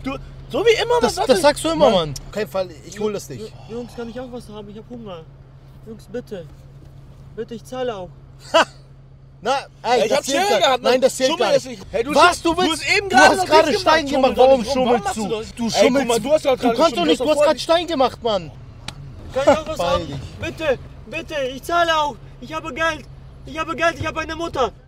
Du, so wie immer, Das sagst du immer, Mann. Auf keinen Fall, ich hol das nicht. Jungs, kann ich auch was haben? Ich hab Hunger. Jungs, bitte. Bitte, ich zahle auch. Na, ey, ich hab zählt Schere gehabt, Mann. Nein, das zählt Schummel gar ist nicht. nicht. Hey, Was, du willst? hast eben Du hast noch gerade nicht Stein gemacht. gemacht, Warum warum schummelst schummelst du? du? Du Ey, guck schummelst. mal, du hast doch Du gerade kannst doch nicht, du hast gerade Stein gemacht, Mann. Kann ich auch was Beeil haben? dich. Bitte, bitte, ich zahle auch. Ich habe Geld. Ich habe eine Mutter.